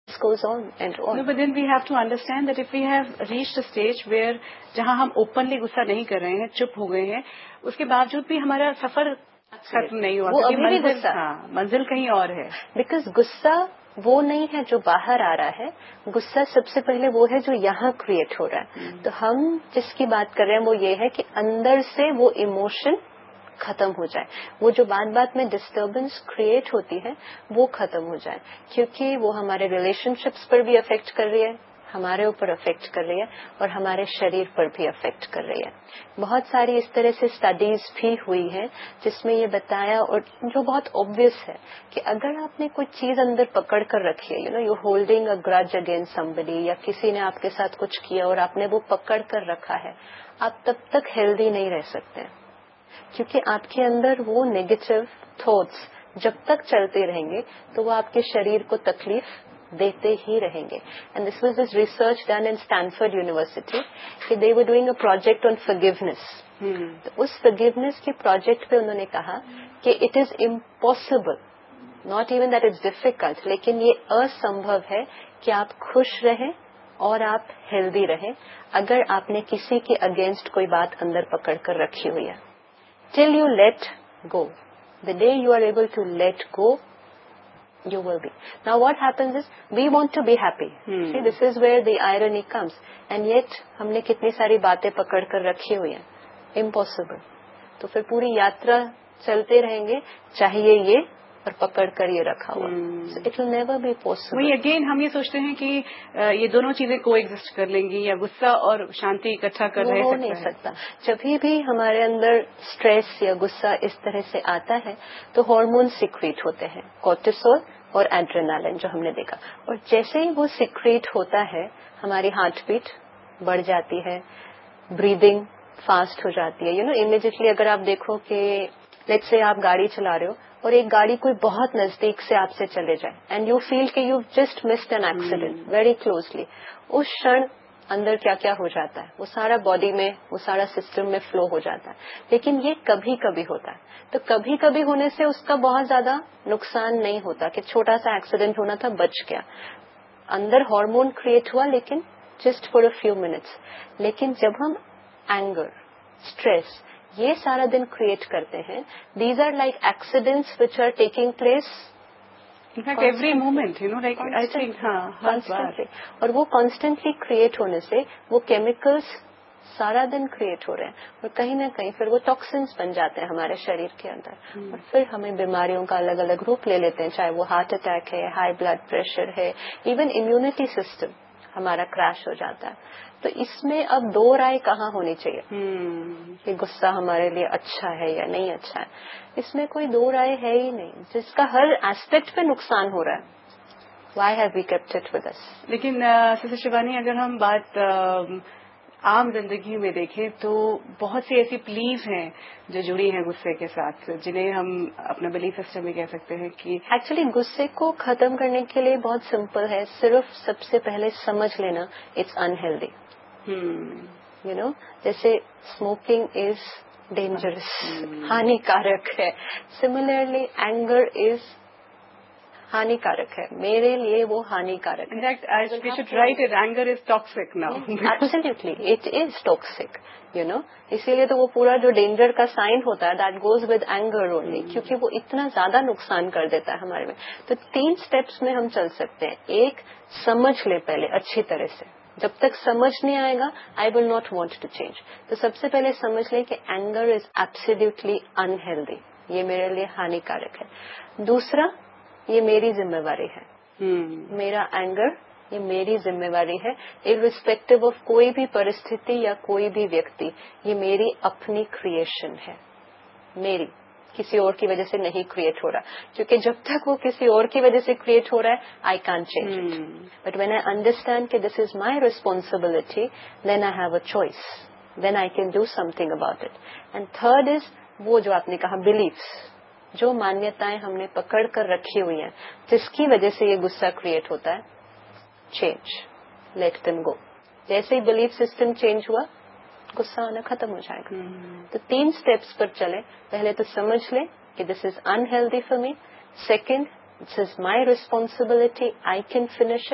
goes on and on. No, but then we have to understand that if we have reached a stage where جہاں ہم openly غصہ نہیں کر رہے ہیں, چپ ہو گئے ہیں, اس کے باوجود بھی ہمارا سفر ختم نہیں ہوا, وہ ابھی بھی غصہ, منزل کہیں اور ہے. بیکاز غصہ وہ نہیں ہے جو باہر آ رہا ہے, غصہ سب سے پہلے وہ ہے جو یہاں کریٹ ہو رہا ہے. تو ہم جس کی بات کر رہے ہیں وہ یہ ہے کہ اندر سے وہ ایموشن ختم ہو جائے, وہ جو بات میں ڈسٹربنس کریٹ ہوتی ہے وہ ختم ہو جائے, کیونکہ وہ ہمارے ریلیشن شپس پر بھی افیکٹ کر رہی ہے, ہمارے اوپر افیکٹ کر رہی ہے, اور ہمارے شریر پر بھی افیکٹ کر رہی ہے. بہت ساری اس طرح سے اسٹڈیز بھی ہوئی ہیں جس میں یہ بتایا, اور جو بہت obvious ہے, کہ اگر آپ نے کوئی چیز اندر پکڑ کر رکھی ہے, یو ہولڈنگ اے گرج اگینسٹ somebody, یا کسی نے آپ کے ساتھ کچھ کیا اور آپ نے وہ پکڑ کر رکھا ہے, آپ تب تک ہیلدی نہیں رہ سکتے, کیونکہ آپ کے اندر وہ نیگیٹو تھاٹس جب تک چلتے رہیں گے تو وہ آپ کے شریر کو تکلیف دیتے ہی رہیں گے. And this was research done in Stanford university کہ دے were doing a project on forgiveness. تو اس فارگیونیس کے پروجیکٹ پہ انہوں نے کہا کہ it is impossible, not even that it's difficult, لیکن یہ اسمبھو ہے کہ آپ خوش رہیں اور آپ ہیلدی رہیں اگر آپ نے کسی کے اگینسٹ کوئی بات اندر پکڑ کر رکھی ہوئی ہے. Till you let go. The day you are able to let go, you will be. Now what happens is, we want to be happy. See, this is where the irony comes. And yet, ہم نے کتنی ساری باتیں پکڑ کر رکھی ہوئی ہیں. Impossible. تو پھر پوری یاترا چلتے رہیں گے, چاہیے یہ اور پکڑ کر یہ رکھا ہوا. So it will never be possible. وہی اگین ہم یہ سوچتے ہیں کہ یہ دونوں چیزیں کو ایگزسٹ کر لیں گی, یا غصہ اور شانتی اکٹھا کر رہ ہو نہیں سکتا. جبھی بھی ہمارے اندر اسٹریس یا غصہ اس طرح سے آتا ہے تو ہارمون سیکریٹ ہوتے ہیں, کورٹیسول اور ایڈرینالین, جو ہم نے دیکھا, اور جیسے ہی وہ سیکریٹ ہوتا ہے ہماری ہارٹ بیٹ بڑھ جاتی ہے, بریدنگ فاسٹ ہو جاتی ہے. امیڈیٹلی اگر آپ دیکھو کہ لیٹس سے آپ گاڑی چلا رہے ہو اور ایک گاڑی کوئی بہت نزدیک سے آپ سے چلے جائے, اینڈ یو فیل کہ you just missed an accident very closely, اس شن اندر کیا کیا ہو جاتا ہے, وہ سارا باڈی میں, وہ سارا سسٹم میں فلو ہو جاتا ہے. لیکن یہ کبھی کبھی ہوتا ہے, تو کبھی کبھی ہونے سے اس کا بہت زیادہ نقصان نہیں ہوتا کہ چھوٹا سا ایکسیڈنٹ ہونا تھا, بچ گیا, اندر ہارمون کریٹ ہوا لیکن just for a few minutes. لیکن جب ہم اینگر, اسٹریس, یہ سارا دن کریٹ کرتے ہیں, these are like accidents which are taking place every moment, اور وہ کانسٹینٹلی کریٹ ہونے سے وہ کیمیکلز سارا دن کریٹ ہو رہے ہیں, اور کہیں نہ کہیں پھر وہ ٹاکسنس بن جاتے ہیں ہمارے شریر کے اندر, اور پھر ہمیں بیماریوں کا الگ الگ روپ لے لیتے ہیں, چاہے وہ ہارٹ اٹیک ہے, ہائی بلڈ پریشر ہے, ایون امیونٹی سسٹم ہمارا کریش ہو جاتا ہے. تو اس میں اب دو رائے کہاں ہونی چاہیے کہ غصہ ہمارے لیے اچھا ہے یا نہیں اچھا ہے. اس میں کوئی دو رائے ہے ہی نہیں, جس کا ہر ایسپیکٹ پہ نقصان ہو رہا ہے. Why have we kept it with us? لیکن سسٹر شیوانی, اگر ہم بات عام زندگی میں دیکھیں تو بہت سی ایسی پلیز ہیں جو جڑی ہیں غصے کے ساتھ, جنہیں ہم اپنا بلیف سسٹم میں کہہ سکتے ہیں کہ ایکچولی غصے کو ختم کرنے کے لیے بہت سمپل ہے, صرف سب سے پہلے سمجھ لینا اٹس انہیلدی. جیسے اسموکنگ از ڈینجرس, ہانیکارک ہے, سملرلی اینگر از ہانیکارک ہے, میرے لیے وہ ہانیکارک ہے. Absolutely, it is toxic. اسی لیے تو وہ پورا جو ڈینجر کا سائن ہوتا ہے that goes with anger only, کیونکہ وہ اتنا زیادہ نقصان کر دیتا ہے ہمارے میں. تو 3 اسٹیپس میں ہم چل سکتے ہیں. ایک, سمجھ لیں پہلے اچھی طرح سے, جب تک سمجھ نہیں آئے گا آئی will not want to change. تو سب سے پہلے سمجھ لیں کہ اینگر از ایبسلیوٹلی انہیلدی, یہ میرے لیے ہانیکارک ہے. دوسرا, یہ میری ذمہ داری ہے, میرا اینگر یہ میری ذمہ داری ہے, ارسپیکٹو آف کوئی بھی پرستھتی یا کوئی بھی ویکتی, یہ میری اپنی کریشن ہے, میری, کسی اور کی وجہ سے نہیں کریٹ ہو رہا, کیونکہ جب تک وہ کسی اور کی وجہ سے کریٹ ہو رہا ہے I can't change it. But when I understand کہ دس از my responsibility, then I have a choice, then I can do some thing about it. And third is وہ جو آپ نے کہا بلیفس, جو مانیتائیں ہم نے پکڑ کر رکھی ہوئی ہیں جس کی وجہ سے یہ غصہ کریٹ ہوتا ہے, چینج, لیٹ دم گو. جیسے ہی بلیف سسٹم چینج ہوا غصہ آنا ختم ہو جائے گا. تو 3 اسٹیپس پر چلیں. پہلے تو سمجھ لیں کہ دس از unhealthy for me. Second, this is my responsibility, I can finish